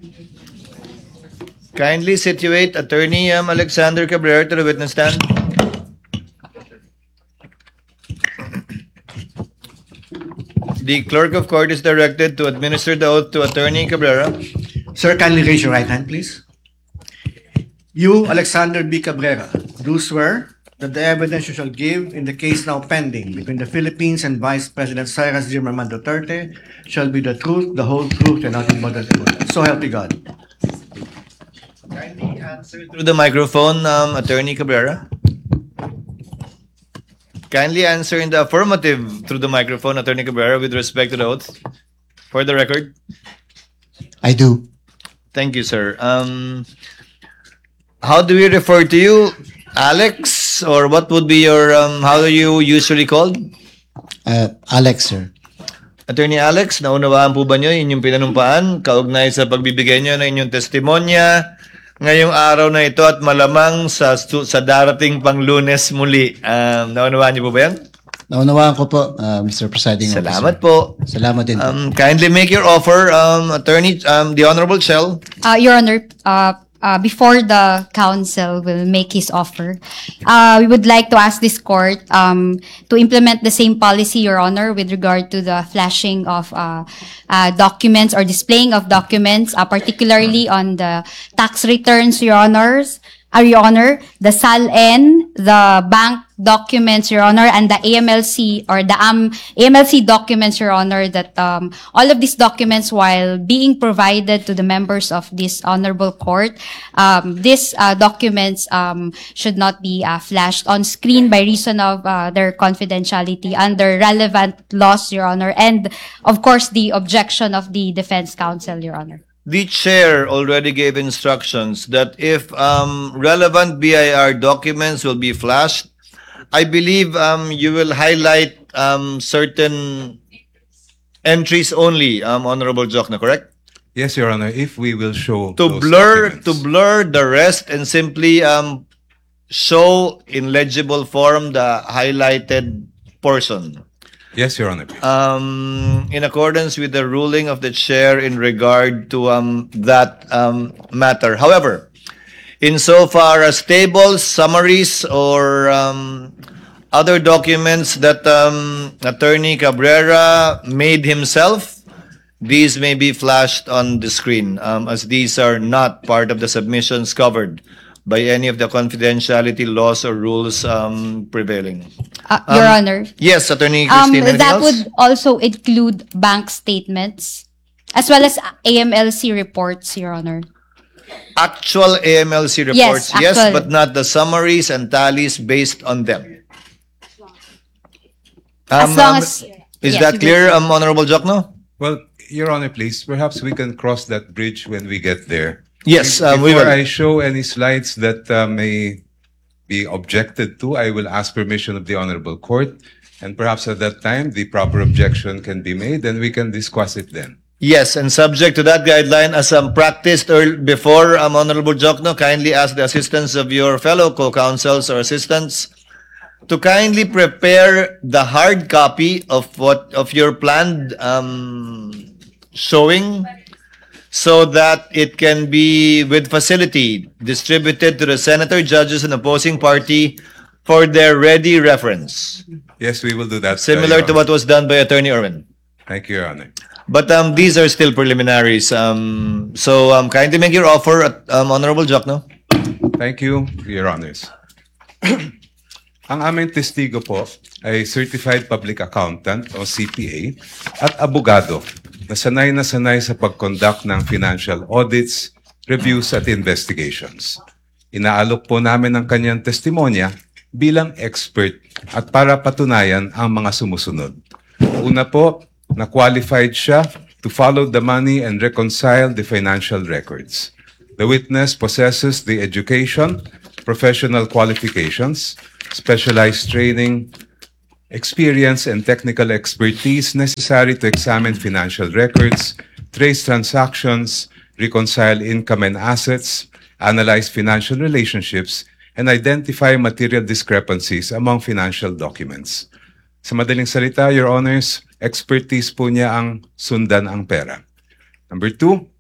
Kindly situate Attorney Alexander Cabrera to the witness stand. The clerk of court is directed to administer the oath to Attorney Cabrera. Sir, kindly raise your right hand, please. You, Alexander B. Cabrera, do swear that the evidence you shall give in the case now pending between the Philippines and Vice President Cyrus Zimmerman Duterte shall be the truth, the whole truth, and nothing but the truth. So help me God. Kindly answer through the microphone, Attorney Cabrera. Kindly answer in the affirmative through the microphone, Attorney Cabrera, with respect to the oath. For the record. I do. Thank you, sir. How do we refer to you? Alex? Or what would be your, how are you usually called? Alex, sir. Attorney Alex, naunawaan po ba nyo inyong pinanumpaan kaugnay sa pagbibigay nyo ng inyong testimonya ngayong araw na ito at malamang sa darating pang Lunes muli? Naunawaan niyo po ba yan? Naunawaan ko po, Mr. Presiding Officer. Salamat po. Salamat din po. Kindly make your offer, Attorney, the Honorable Shell. Your Honor, before the counsel will make his offer, we would like to ask this court to implement the same policy, Your Honor, with regard to the flashing of documents or displaying of documents, particularly on the tax returns, Your Honors. Your Honor, the SALN, the bank documents, Your Honor, and the AMLC or the AMLC documents, Your Honor, that all of these documents, while being provided to the members of this honorable court, these documents should not be flashed on screen by reason of their confidentiality under relevant laws, Your Honor, and of course the objection of the defense counsel, Your Honor. The chair already gave instructions that if relevant BIR documents will be flashed, I believe you will highlight certain entries only, Honorable Jokno, correct? Yes, Your Honor, if we will show To those documents. blur the rest and simply show in legible form the highlighted portion. Yes, Your Honor. In accordance with the ruling of the chair in regard to that matter. However, insofar as tables, summaries, or other documents that Attorney Cabrera made himself, these may be flashed on the screen, as these are not part of the submissions covered by any of the confidentiality laws or rules prevailing. Your Honor. Yes, Attorney Christine, anything that else? would also include bank statements as well as AMLC reports, Your Honor. Actual AMLC reports, Yes, yes, actual. but not the summaries and tallies based on them. As long as Is yes, that you clear, Honorable Jokno? Well, Your Honor, please, perhaps we can cross that bridge when we get there. Yes, we Before will. I show any slides that may be objected to, I will ask permission of the Honorable Court, and perhaps at that time, the proper objection can be made, and we can discuss it then. Yes, and subject to that guideline, as practiced before, Honorable Jokno, kindly ask the assistance of your fellow co-counsels or assistants to kindly prepare the hard copy of your planned showing, so that it can be with facility distributed to the senator, judges, and opposing party for their ready reference. Yes, we will do that. Similar Your to Honor. what was done by Attorney Irwin. Thank you, Your Honor. But these are still preliminaries. So kindly make your offer, Honorable Jokno. Thank you, Your Honors. Ang aming testigo po ay Certified Public Accountant o CPA at abogado na sanay sa pag-conduct ng financial audits, reviews at investigations. Inaalok po namin ang kanyang testimonya bilang expert at para patunayan ang mga sumusunod. Una po, na-qualified siya to follow the money and reconcile the financial records. The witness possesses the education, professional qualifications, specialized training, experience, and technical expertise necessary to examine financial records, trace transactions, reconcile income and assets, analyze financial relationships, and identify material discrepancies among financial documents. Sa madaling salita, Your Honors, expertise po niya ang sundan ang pera. Number two,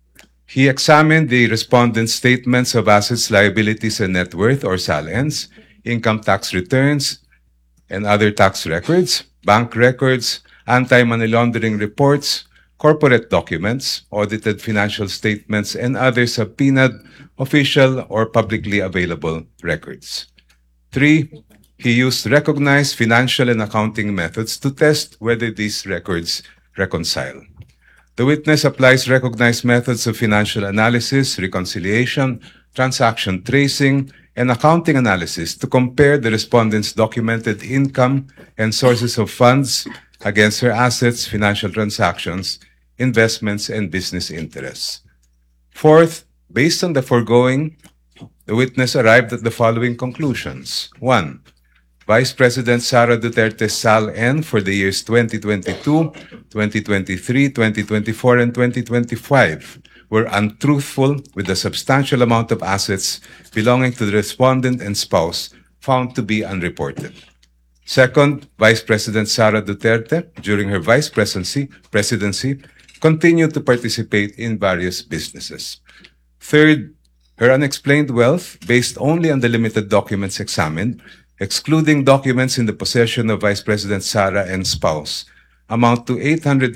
He examined the respondent's statements of assets, liabilities, and net worth, or SALNs, income tax returns, and other tax records, bank records, anti-money laundering reports, corporate documents, audited financial statements, and other subpoenaed official or publicly available records. 3, he used recognized financial and accounting methods to test whether these records reconcile. The witness applies recognized methods of financial analysis, reconciliation, transaction tracing, and accounting analysis to compare the respondent's documented income and sources of funds against her assets, financial transactions, investments, and business interests. 4th, based on the foregoing, the witness arrived at the following conclusions. 1. Vice President Sara Duterte's SALN for the years 2022, 2023, 2024, and 2025 were untruthful, with a substantial amount of assets belonging to the respondent and spouse found to be unreported. Second, Vice President Sara Duterte, during her vice presidency, continued to participate in various businesses. Third, her unexplained wealth, based only on the limited documents examined, excluding documents in the possession of Vice President Sara and spouse, amount to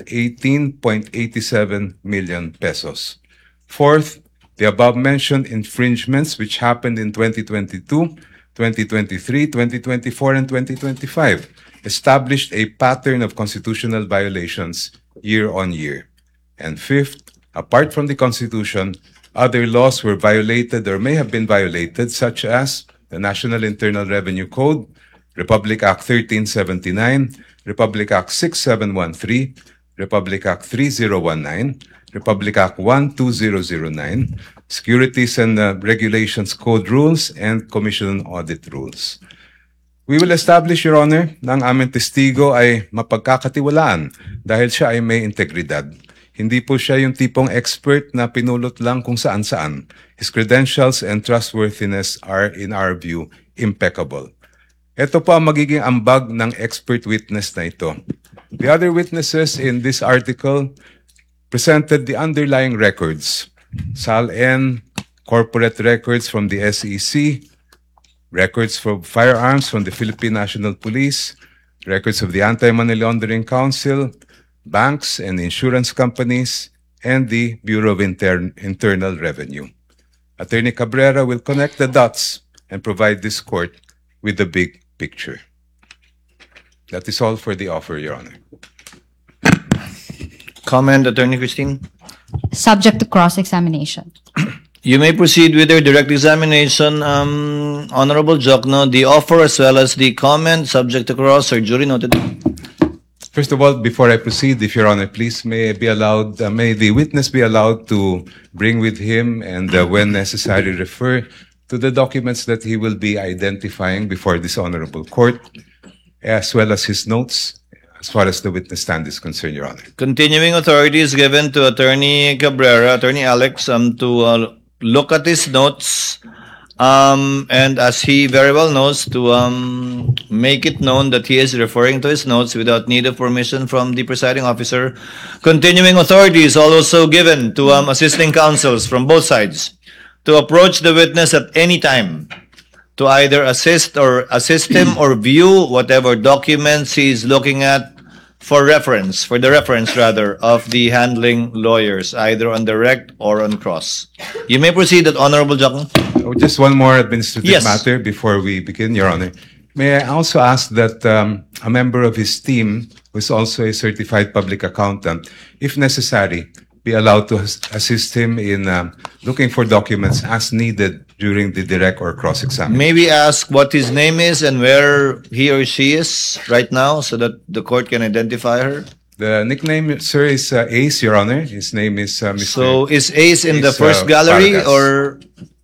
818.87 million pesos. Fourth, the above-mentioned infringements, which happened in 2022, 2023, 2024, and 2025, established a pattern of constitutional violations year on year. And fifth, apart from the Constitution, other laws were violated or may have been violated, such as the National Internal Revenue Code, Republic Act 1379, Republic Act 6713, Republic Act 3019, Republic Act 12009, Securities and Regulations Code Rules, and Commission on Audit Rules. We will establish, Your Honor, na ang aming testigo ay mapagkakatiwalaan dahil siya ay may integridad. Hindi po siya yung tipong expert na pinulot lang kung saan-saan. His credentials and trustworthiness are, in our view, impeccable. Ito po ang magiging ambag ng expert witness na ito. The other witnesses in this article presented the underlying records, SALN, corporate records from the SEC, records for firearms from the Philippine National Police, records of the Anti-Money Laundering Council, banks and insurance companies, and the Bureau of Internal Revenue. Attorney Cabrera will connect the dots and provide this court with the big picture. That is all for the offer, Your Honor. Comment, Attorney Christine? Subject to cross-examination. You may proceed with your direct examination, Honorable Jokno. The offer as well as the comment, subject to cross, or jury noted. First of all, before I proceed, if Your Honor, please may the witness be allowed to bring with him and when necessary refer to the documents that he will be identifying before this honorable court, as well as his notes, as far as the witness stand is concerned, Your Honor. Continuing authority is given to Attorney Cabrera, Attorney Alex, to look at his notes, and as he very well knows, to make it known that he is referring to his notes without need of permission from the presiding officer. Continuing authority is also given to assisting counsels from both sides to approach the witness at any time to either assist him or view whatever documents he is looking at for the reference of the handling lawyers, either on direct or on cross. You may proceed, Honorable Jokno. Oh, just one more administrative Yes. matter before we begin, Your Honor. May I also ask that a member of his team, who is also a certified public accountant, if necessary, be allowed to assist him in looking for documents as needed during the direct or cross-examination. May we ask what his name is and where he or she is right now so that the court can identify her? The nickname, sir, is Ace, Your Honor. His name is Mr. So is Ace in the Ace, first gallery Vargas. or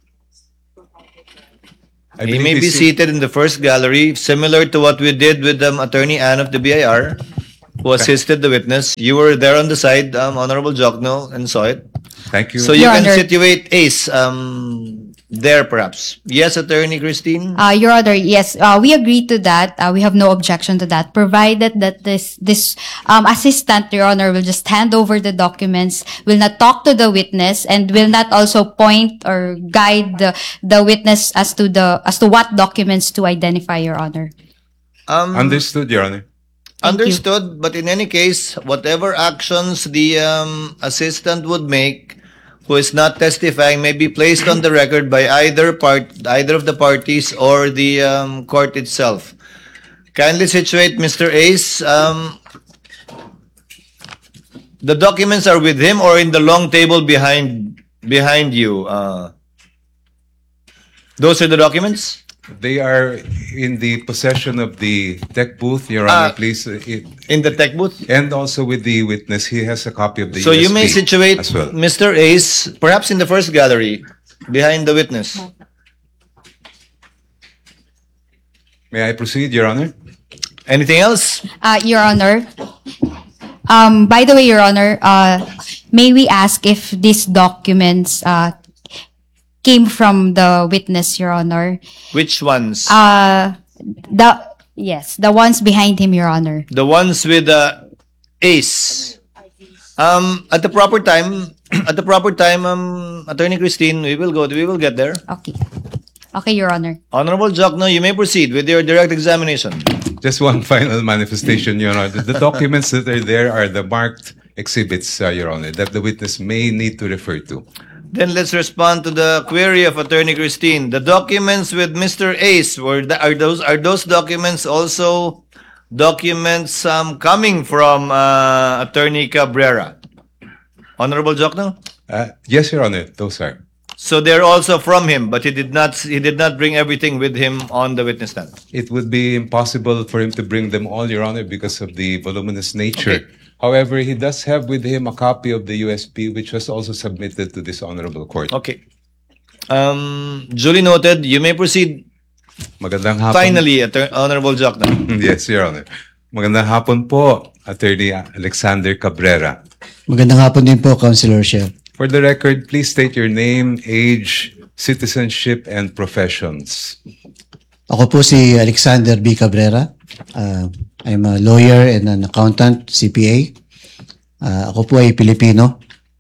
I he believe may be he's- seated in the first gallery, similar to what we did with Attorney Ann of the BIR, who assisted the witness. You were there on the side, Honorable Jokno, and saw it. Thank you. So you Your can Honor. situate Ace there perhaps. Yes, Attorney Christine? Your Honor, yes, we agree to that. We have no objection to that, provided that this assistant, Your Honor, will just hand over the documents, will not talk to the witness, and will not also point or guide the witness as to what documents to identify, Your Honor. Understood, Your Honor. Thank you. Understood, but in any case, whatever actions the assistant would make, who is not testifying, may be placed on the record by either of the parties or the court itself. Kindly situate Mr. Ace. The documents are with him or in the long table behind you. Those are the documents. They are in the possession of the tech booth, Your Honor, please. In the tech booth. And also with the witness, he has a copy of the So you may USB situate as well. Mr. Ace, perhaps in the first gallery, behind the witness. May I proceed, Your Honor? Anything else? Your Honor, by the way, Your Honor, may we ask if these documents came from the witness, Your Honor? Which ones? The ones behind him, Your Honor. The ones with the Ace. At the proper time, Attorney Christine, we will get there. Okay. Okay, Your Honor. Honorable Jokno, you may proceed with your direct examination. Just one final manifestation, Your Honor. The documents that are there are the marked exhibits, Your Honor, that the witness may need to refer to. Then let's respond to the query of Attorney Christine. The documents with Mr. Ace, are those documents also documents coming from Attorney Cabrera? Honorable Jokno? Yes, Your Honor, those are. So they're also from him, but he did not bring everything with him on the witness stand. It would be impossible for him to bring them all, Your Honor, because of the voluminous nature. Okay. However, he does have with him a copy of the USB, which was also submitted to this honorable court. Okay. Duly noted. You may proceed. Magandang hapon. Finally, Honorable Jokno. Yes, Your Honor. Magandang hapon po, Attorney Alexander Cabrera. Magandang hapon din po, Councilor Shell. For the record, please state your name, age, citizenship, and professions. Ako po si Alexander B. Cabrera. I'm a lawyer and an accountant, CPA. Ako po ay Pilipino.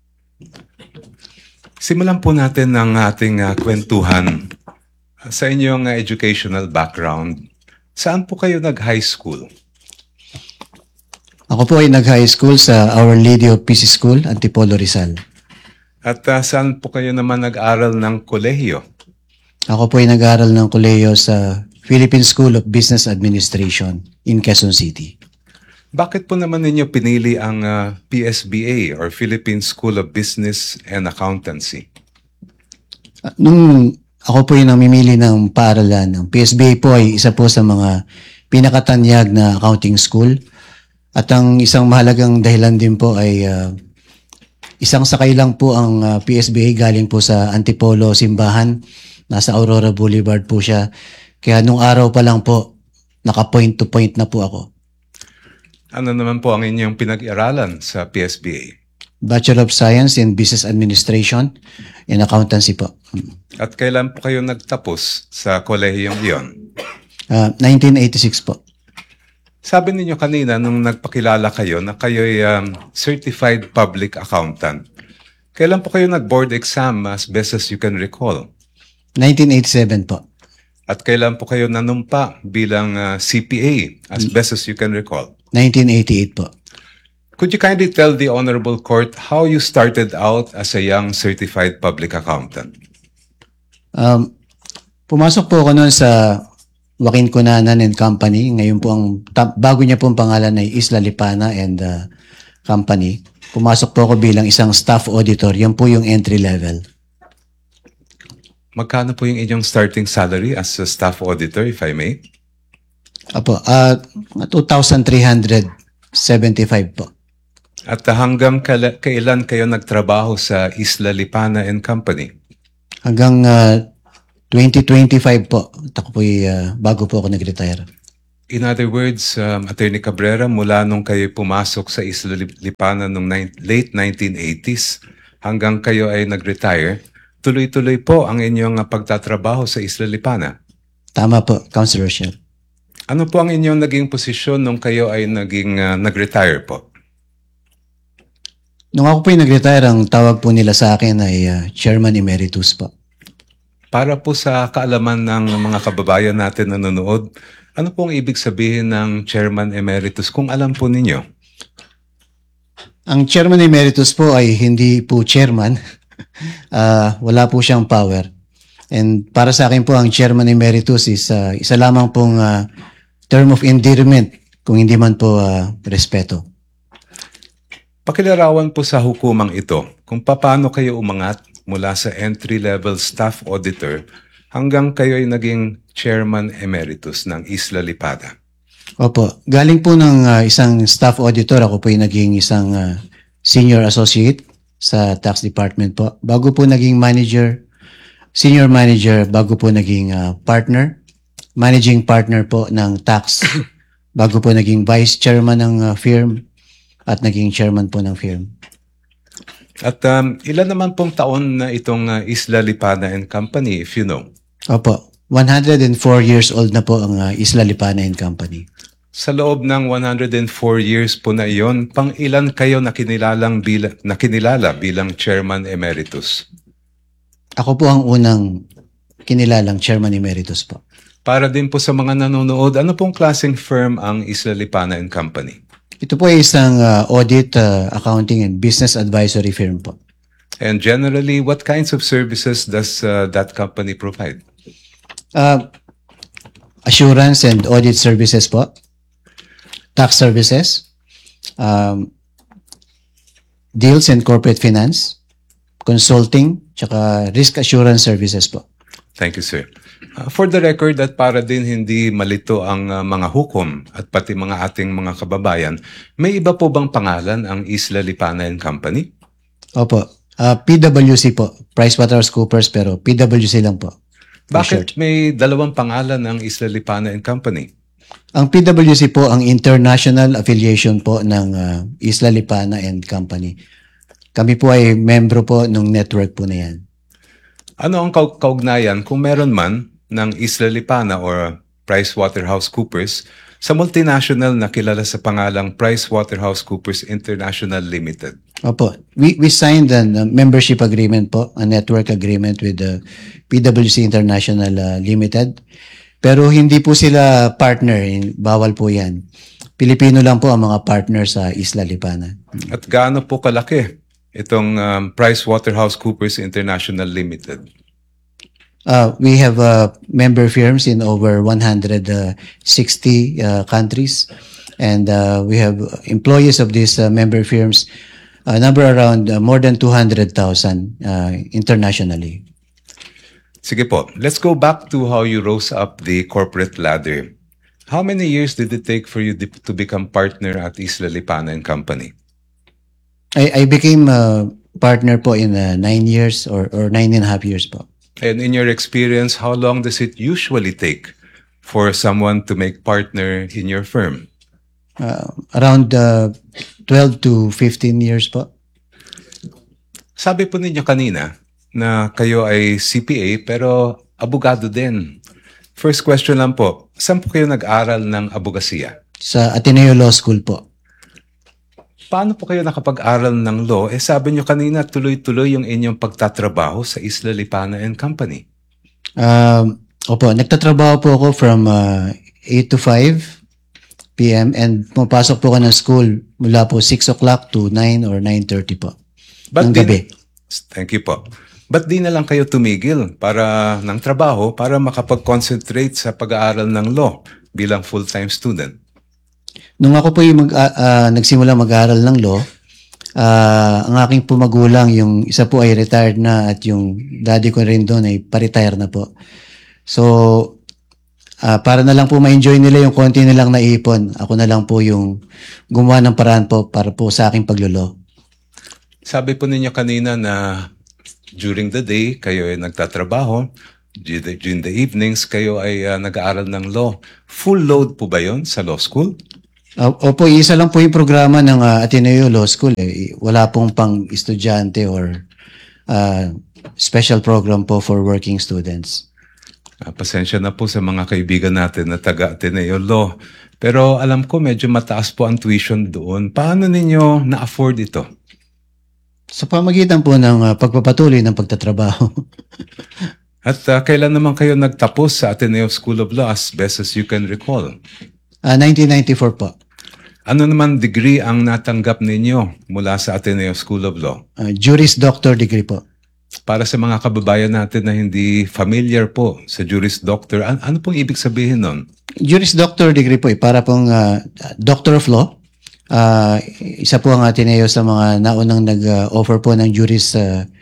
Simulan po natin ang ating kwentuhan sa inyong educational background. Saan po kayo nag-high school? Ako po ay nag-high school sa Our Lady of Peace School, Antipolo, Rizal. At saan po kayo naman nag-aral ng kolehiyo? Ako po ay nag-aral ng kolehiyo sa Philippine School of Business Administration in Quezon City. Bakit po naman ninyo pinili ang PSBA or Philippine School of Business and Accountancy? Nung ako po ay namimili ng paaralan, ang PSBA po ay isa po sa mga pinakatanyag na accounting school. At ang isang mahalagang dahilan din po ay isang sakay lang po ang PSBA galing po sa Antipolo Simbahan. Nasa Aurora Boulevard po siya. Kaya nung araw pa lang po, naka-point to point na po ako. Ano naman po ang inyong pinag-aralan sa PSBA? Bachelor of Science in Business Administration and Accountancy po. At kailan po kayo nagtapos sa kolehiyong iyon? 1986 po. Sabi ninyo kanina nung nagpakilala kayo na kayo'y certified public accountant. Kailan po kayo nag-board exam as best as you can recall? 1987 po. At kailan po kayo nanumpa bilang CPA as best as you can recall? 1988 po. Could you kindly tell the Honorable Court how you started out as a young certified public accountant? Pumasok po ako noon sa Joaquin Cunanan and Company. Ngayon po bago niya pong pangalan ay Isla Lipana and Company. Pumasok po ako bilang isang staff auditor. Yan po yung entry level. Magkano po yung inyong starting salary as a staff auditor, if I may? Apo, 2,375 po. At hanggang kailan kayo nagtrabaho sa Isla Lipana and Company? Hanggang 2025 po. At ako po bago po ako nag-retire. In other words, Attorney Cabrera, mula nung kayo pumasok sa Isla Lipana noong late 1980s hanggang kayo ay nag-retire, tuloy-tuloy po ang inyong pagtatrabaho sa Isla Lipana. Tama po, Councilor Shell. Ano po ang inyong naging posisyon nung kayo ay nag-retire po? Nung ako po yung nag-retire, ang tawag po nila sa akin ay Chairman Emeritus po. Para po sa kaalaman ng mga kababayan natin na nanonood, ano pong ibig sabihin ng Chairman Emeritus kung alam po ninyo? Ang Chairman Emeritus po ay hindi po chairman. Wala po siyang power. And para sa akin po, ang Chairman Emeritus is isa lamang pong term of endearment, kung hindi man po respeto. Pakilarawan po sa hukumang ito kung paano kayo umangat mula sa entry-level staff auditor hanggang kayo ay naging Chairman Emeritus ng Isla Lipana. Opo, galing po ng isang staff auditor, ako po yung naging isang senior associate sa tax department po. Bago po naging manager, senior manager, bago po naging partner, managing partner po ng tax, bago po naging vice chairman ng firm, at naging chairman po ng firm. At ilan naman pong taon na itong Isla Lipana and Company, if you know? Opo, 104 years old na po ang Isla Lipana and Company. Sa loob ng 104 years po na iyon, pang ilan kayo nakilala bilang Chairman Emeritus? Ako po ang unang kinilalang chairman emeritus po. Para din po sa mga nanonood, ano pong klaseng firm ang Isla Lipana and Company? Ito po ay isang audit, accounting, and business advisory firm po. And generally, what kinds of services does that company provide? Assurance and audit services po, tax services, deals and corporate finance, consulting, tsaka risk assurance services po. Thank you, sir. For the record, at para din hindi malito ang mga hukom at pati mga ating mga kababayan, may iba po bang pangalan ang Isla Lipana and Company? Opo, PwC po, PricewaterhouseCoopers, pero PwC lang po. for short. Bakit may dalawang pangalan ang Isla Lipana and Company? Ang PwC po ang international affiliation po ng Isla Lipana and Company. Kami po ay membro po ng network po na yan. Ano ang kaugnayan kung meron man ng Isla Lipana or PricewaterhouseCoopers sa multinational na kilala sa pangalang PricewaterhouseCoopers International Limited? Opo. We signed a membership agreement po, a network agreement with the PwC International Limited. Pero hindi po sila partner, bawal po yan. Pilipino lang po ang mga partner sa Isla Lipana. At gaano po kalaki itong PricewaterhouseCoopers International Limited? We have member firms in over 160 countries, and we have employees of these member firms, number around more than 200,000 internationally. Sige po, let's go back to how you rose up the corporate ladder. How many years did it take for you to become partner at Isla Lipana and Company? I became a partner po in 9 years or 9.5 years po. And in your experience, how long does it usually take for someone to make partner in your firm? Around 12 to 15 years po. Sabi po ninyo kanina na kayo ay CPA pero abogado din. First question lang po, saan po kayo nag-aral ng abogasiya? Sa Ateneo Law School po. Paano po kayo nakapag-aral ng law? Sabi nyo kanina, tuloy-tuloy yung inyong pagtatrabaho sa Isla Lipana and Company. Opo, nagtatrabaho po ako from 8 to 5 p.m. and pumapasok po ako ng school mula po 6 o'clock to 9 or 9:30 po. Ng gabi. Thank you po. Ba't di na lang kayo tumigil ng trabaho para makapag-concentrate sa pag-aaral ng law bilang full-time student? Nung ako po yung nagsimula mag-aaral ng law, ang aking po magulang, yung isa po ay retired na at yung daddy ko rin doon ay pa-retire na po. So, para na lang po ma-enjoy nila yung konti nilang naipon, ako na lang po yung gumawa ng paraan po para po sa aking paglolo. Sabi po ninyo kanina na during the day, kayo ay nagtatrabaho. During the evenings, kayo ay nag-aaral ng law. Full load po ba yon sa law school? Opo, isa lang po yung programa ng Ateneo Law School. Wala pong pang estudyante or special program po for working students. Pasensya na po sa mga kaibigan natin na taga Ateneo Law. Pero alam ko medyo mataas po ang tuition doon. Paano ninyo na-afford ito? Sa pamagitan po ng pagpapatuloy ng pagtatrabaho. At kailan naman kayo nagtapos sa Ateneo School of Law as best as you can recall? 1994 po. Ano naman degree ang natanggap ninyo mula sa Ateneo School of Law? Juris Doctor degree po. Para sa mga kababayan natin na hindi familiar po sa Juris Doctor, ano pong ibig sabihin nun? Juris Doctor degree po para pong Doctor of Law. Isa po ang Ateneo sa mga naunang nag-offer po ng Juris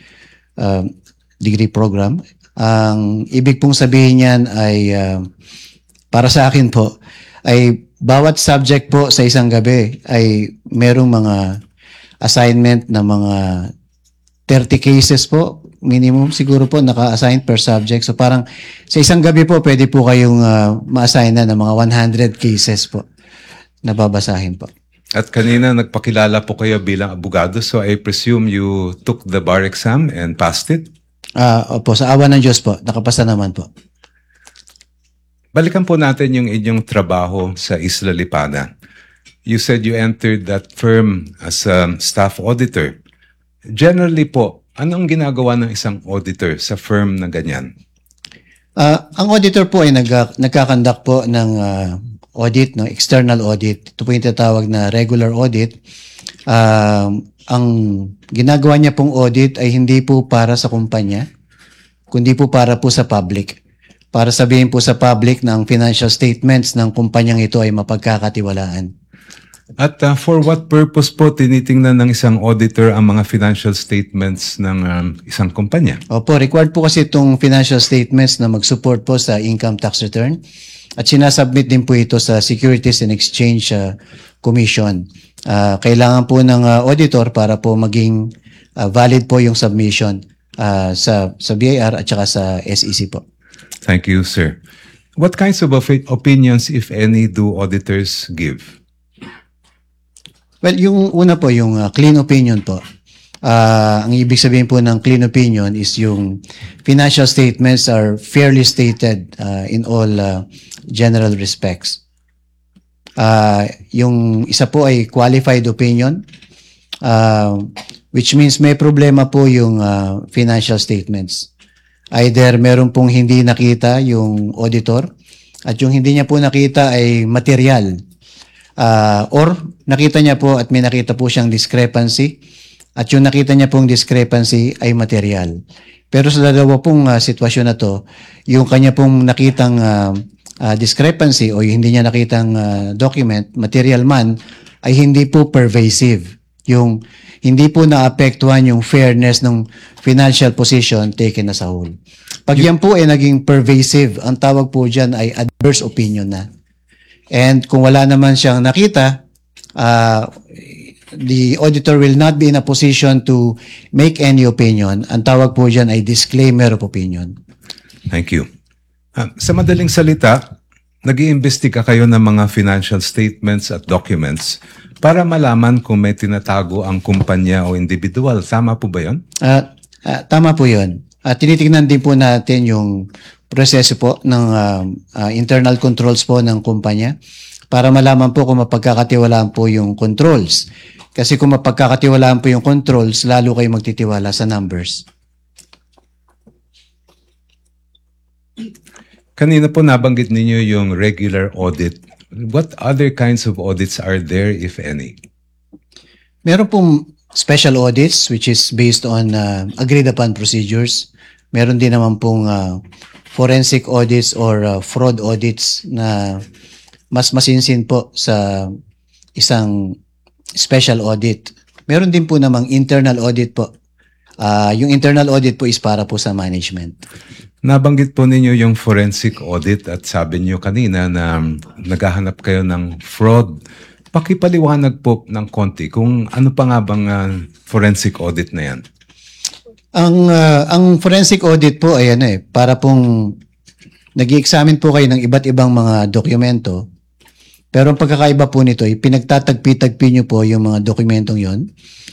degree program. Ang ibig pong sabihin niyan ay para sa akin po ay bawat subject po sa isang gabi ay merong mga assignment na mga 30 cases po, minimum siguro po naka-assign per subject. So parang sa isang gabi po pwede po kayong ma-assign na ng mga 100 cases po na babasahin po. At kanina nagpakilala po kayo bilang abogado, so I presume you took the bar exam and passed it? Opo, sa awa ng Diyos po, nakapasa naman po. Balikan po natin yung inyong trabaho sa Isla Lipana. You said you entered that firm as a staff auditor. Generally po, anong ginagawa ng isang auditor sa firm na ganyan? Ang auditor po ay nagkakandak po ng audit, no, external audit. Ito po yung tatawag na regular audit. Ang ginagawa niya pong audit ay hindi po para sa kumpanya, kundi po para po sa public. Para sabihin po sa public na ang financial statements ng kumpanyang ito ay mapagkakatiwalaan. At for what purpose po tinitingnan ng isang auditor ang mga financial statements ng isang kumpanya? Opo, required po kasi itong financial statements na mag-support po sa income tax return at sinasubmit din po ito sa Securities and Exchange Commission. Kailangan po ng auditor para po maging valid po yung submission sa BIR at saka sa SEC po. Thank you, sir. What kinds of opinions, if any, do auditors give? Well, yung una po, yung clean opinion po. Ang ibig sabihin po ng clean opinion is yung financial statements are fairly stated in all general respects. Yung isa po ay qualified opinion, which means may problema po yung financial statements. Either meron pong hindi nakita yung auditor at yung hindi niya po nakita ay material. Or nakita niya po at may nakita po siyang discrepancy at yung nakita niya pong discrepancy ay material. Pero sa dalawa pong sitwasyon na to, yung kanya pong nakitang discrepancy o yung hindi niya nakitang document, material man, ay hindi po pervasive. Yung hindi po naapektuhan yung fairness ng financial position taken as a whole. Pag yan po ay naging pervasive, ang tawag po dyan ay adverse opinion na. And kung wala naman siyang nakita, the auditor will not be in a position to make any opinion. Ang tawag po dyan ay disclaimer of opinion. Thank you. Sa madaling salita, nag-iimbestiga kayo ng mga financial statements at documents para malaman kung may tinatago ang kumpanya o individual. Tama po ba yun? Tama po yun. Tinitingnan din po natin yung proseso po ng internal controls po ng kumpanya para malaman po kung mapagkakatiwalaan po yung controls. Kasi kung mapagkakatiwalaan po yung controls, lalo kayo magtitiwala sa numbers. Kanina po nabanggit ninyo yung regular audit. What other kinds of audits are there, if any? Meron pong special audits which is based on agreed upon procedures. Meron din naman pong forensic audits or fraud audits na mas masinsin po sa isang special audit. Meron din po namang internal audit po. Yung internal audit po is para po sa management. Nabanggit po ninyo yung forensic audit at sabi niyo kanina na naghahanap kayo ng fraud. Pakipaliwanag po ng konti kung ano pa nga bang forensic audit na yan. Ang forensic audit po ay para pong nag-i-examine po kayo ng iba't ibang mga dokumento. Pero ang pagkakaiba po nito ay pinagtatagpi-tagpi nyo po yung mga dokumentong yon